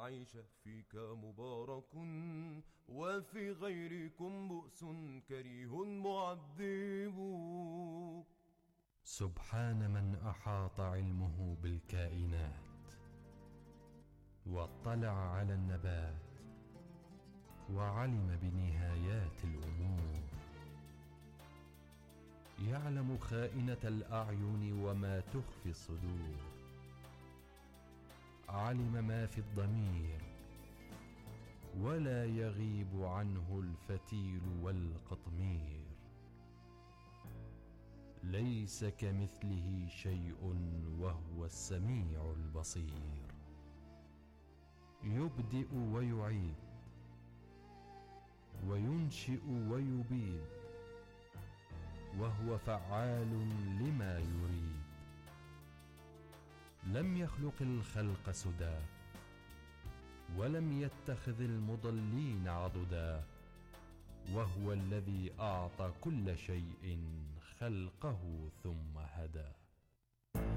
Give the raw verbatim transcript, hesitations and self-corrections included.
العيش فيك مبارك، وفي غيركم بؤس كريه معذب. سبحان من أحاط علمه بالكائنات، واطلع على النبات وعلم بنهايات الأمور. يعلم خائنة الأعين وما تخفي الصدور، علم ما في الضمير ولا يغيب عنه الفتيل والقطمير. ليس كمثله شيء وهو السميع البصير. يبدئ ويعيد وينشئ ويبيد، وهو فعال لما يريد. لم يخلق الخلق سدى، ولم يتخذ المضلين عضدا، وهو الذي أعطى كل شيء خلقه ثم هدى.